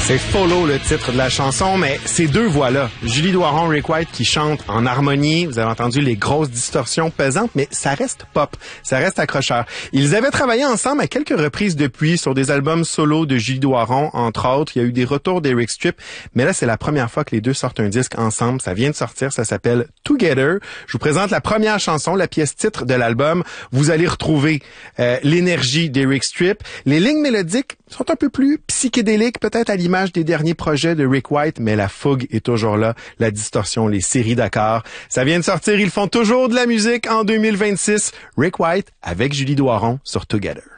C'est Follow le titre de la chanson, mais ces deux voix-là, Julie Doiron, Rick White qui chantent en harmonie, vous avez entendu les grosses distorsions pesantes, mais ça reste pop, ça reste accrocheur. Ils avaient travaillé ensemble à quelques reprises depuis sur des albums solo de Julie Doiron, entre autres. Il y a eu des retours d'Eric Stripp, mais là c'est la première fois que les deux sortent un disque ensemble. Ça vient de sortir, ça s'appelle Together. Je vous présente la première chanson, la pièce titre de l'album. Vous allez retrouver l'énergie d'Eric Stripp. Les lignes mélodiques sont un peu plus psychédéliques, peut-être à l'image des derniers projets de Rick White, mais la fougue est toujours là, la distorsion, les séries d'accords. Ça vient de sortir, ils font toujours de la musique en 2026. Rick White avec Julie Doiron sur Together.